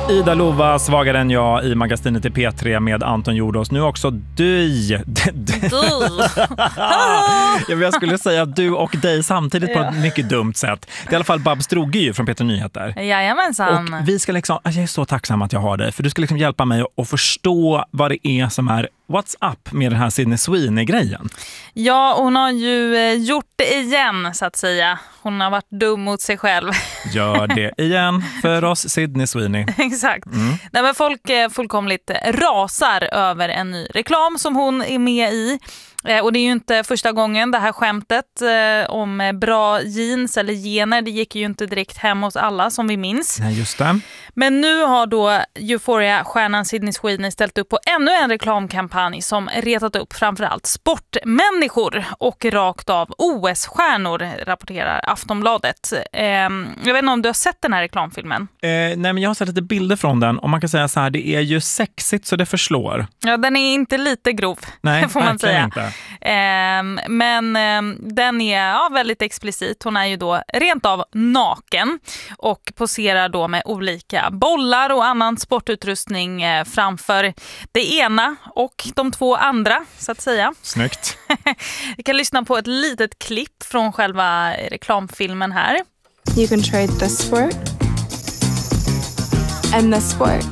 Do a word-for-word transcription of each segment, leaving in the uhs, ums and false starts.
Ida Lova, svagare än jag i magasinet i P tre med Anton Jordos. Nu också du. Du. Ja, jag skulle säga du och dig samtidigt på Ja. ett mycket dumt sätt. Det är i alla fall Babs Droge ju från P tre Nyheter. Jajamensan. Och vi ska liksom, jag är så tacksam att jag har dig. För du ska liksom hjälpa mig att förstå vad det är som är what's up med den här Sydney Sweeney-grejen. Ja, hon har ju eh, gjort det igen så att säga. Hon har varit dum mot sig själv. Gör det igen för oss, Sydney Sweeney. Exakt. Mm. Nej, men folk eh, fullkomligt rasar över en ny reklam som hon är med i. Eh, och det är ju inte första gången det här skämtet eh, om eh, bra jeans eller gener. Det gick ju inte direkt hem hos alla som vi minns. Nej, just det. Men nu har då Euphoria-stjärnan Sydney Sweeney ställt upp på ännu en reklamkampanj som retat upp framförallt sportmänniskor och rakt av O S-stjärnor, rapporterar Aftonbladet. Eh, jag vet inte om du har sett den här reklamfilmen? Eh, nej, men jag har sett lite bilder från den och man kan säga så här, det är ju sexigt så det förslår. Ja, den är inte lite grov, Nej, får man säga. Inte. Eh, men eh, den är ja, väldigt explicit. Hon är ju då rent av naken och poserar då med olika bollar och annan sportutrustning eh, framför det ena och de två andra, så att säga. Snyggt. Vi kan lyssna på ett litet klipp från själva reklamfilmen här. You can trade this sport and this sport.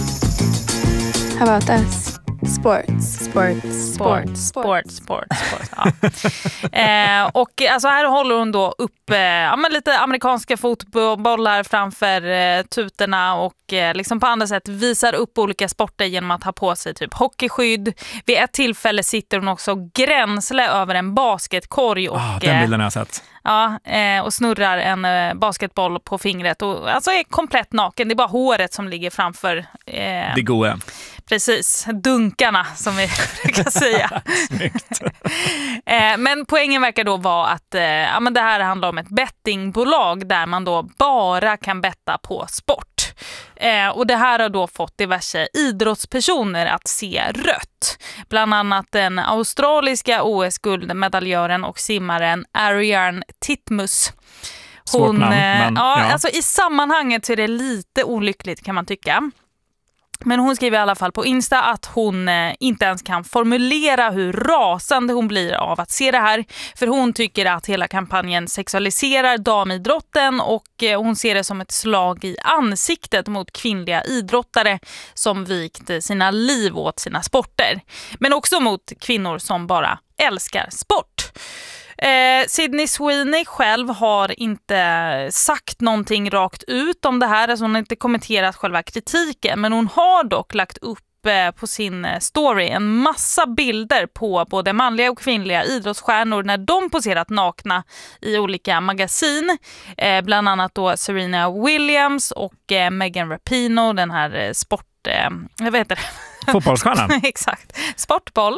How about this? Sports, sports, Sport, sport, sport, sport. Ja. eh, och alltså här håller hon då upp eh, ja, men lite amerikanska fotbollar framför eh, tutorna och eh, liksom på andra sätt visar upp olika sporter genom att ha på sig typ hockeyskydd. Vid ett tillfälle sitter hon också gränsle över en basketkorg och Ah, den bilden har jag sett. Ja, eh, och snurrar en eh, basketboll på fingret och alltså är komplett naken. Det är bara håret som ligger framför. Eh, Det goda. Precis, dunkarna som vi brukar säga. Snyggt. eh, men poängen verkar då vara att eh, ja, men det här handlar om ett bettingbolag där man då bara kan betta på sport. Eh, och det här har då fått diverse idrottspersoner att se rött. Bland annat den australiska O S-guldmedaljören och simmaren Ariarne Titmus. Svårt namn, men, ja, ja. Alltså i sammanhanget så är det lite olyckligt kan man tycka. Men hon skriver i alla fall på Insta att hon eh, inte ens kan formulera hur rasande hon blir av att se det här. För hon tycker att hela kampanjen sexualiserar damidrotten och eh, hon ser det som ett slag i ansiktet mot kvinnliga idrottare som vikt sina liv åt sina sporter. Men också mot kvinnor som bara älskar sport. Eh, Sydney Sweeney själv har inte sagt någonting rakt ut om det här, alltså hon har inte kommenterat själva kritiken, men hon har dock lagt upp eh, på sin story en massa bilder på både manliga och kvinnliga idrottsstjärnor när de poserat nakna i olika magasin, eh, bland annat då Serena Williams och eh, Megan Rapinoe, den här eh, sport, eh, jag vet inte. Fotbollsstjärnan. Exakt. Sportboll.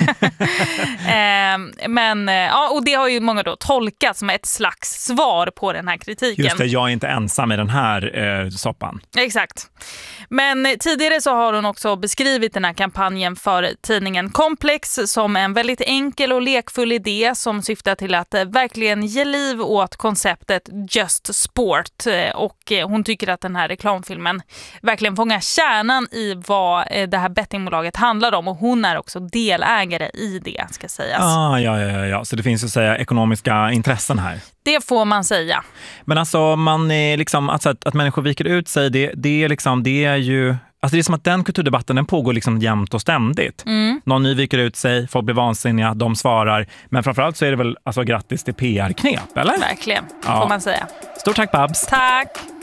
eh, men ja, och det har ju många då tolkat som ett slags svar på den här kritiken. Just det, jag är inte ensam i den här eh, soppan. Exakt. Men tidigare så har hon också beskrivit den här kampanjen för tidningen Complex som en väldigt enkel och lekfull idé som syftar till att verkligen ge liv åt konceptet Just Sport. Och hon tycker att den här reklamfilmen verkligen fångar kärnan i vad det här bettingbolaget handlar om, och hon är också delägare i det, ska sägas. Ah, ja, ja, ja. Så det finns ju att säga ekonomiska intressen här. Det får man säga. Men alltså, man är liksom, alltså att, att människor viker ut sig, det, det, är liksom, det är ju... Alltså det är som att den kulturdebatten den pågår liksom jämt och ständigt. Mm. Någon ny viker ut sig, folk blir vansinniga, de svarar. Men framförallt så är det väl alltså, grattis till P R-knep, eller? Verkligen, Ja. får man säga. Stort tack, Babs. Tack!